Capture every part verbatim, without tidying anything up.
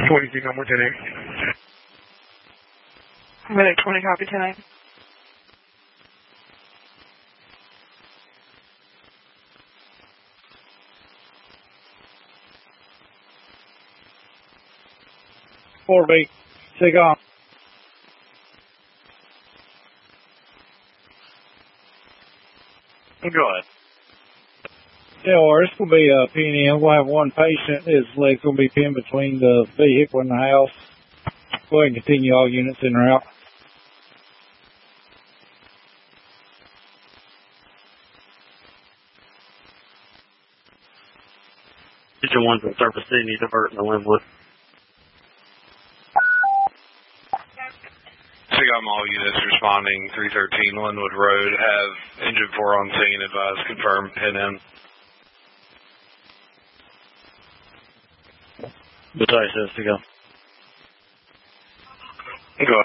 twenty-two, number ten eight. Medic twenty, copy ten eight. four B, take off. Go ahead. Yeah, or it's going to be a P and M. We'll have one patient. His leg's going to be pinned between the vehicle and the house. Go ahead and continue all units in route. Engine one's in Surface City, diverting to Linwood. SIGOM all units responding, three thirteen Linwood Road. Have engine four on scene, advise, confirm, head in. Battalion says to go. Go.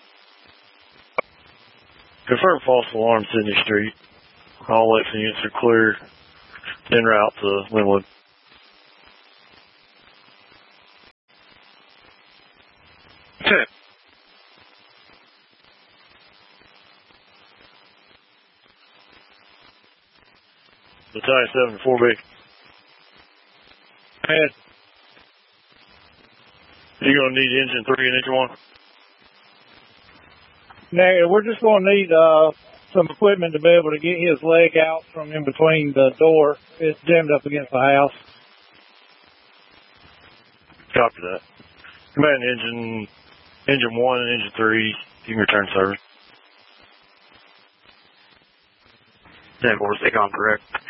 Confirm false alarm, Sydney Street. All Lexington units are cleared. En route to Linwood. Ten. Battalion seven four B. Head. You're going to need engine three and engine one? Now, we're just going to need uh, some equipment to be able to get his leg out from in between the door. It's jammed up against the house. Copy that. Command engine, engine one and engine three. You can return service. ten four, SIGOM correct.